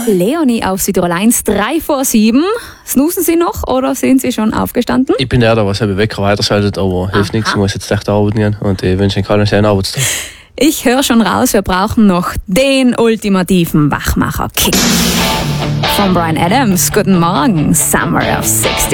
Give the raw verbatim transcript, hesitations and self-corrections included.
Leonie auf Südtirol eins, drei vor sieben. Snoosen Sie noch oder sind Sie schon aufgestanden? Ich bin der, der was halbe Wecker weiterschaltet, aber hilft nichts. Ich muss jetzt echt arbeiten gehen und ich wünsche Ihnen einen schönen Arbeitstag. Ich höre schon raus, wir brauchen noch den ultimativen Wachmacher-Kick. Von Bryan Adams, guten Morgen, Summer of sixty.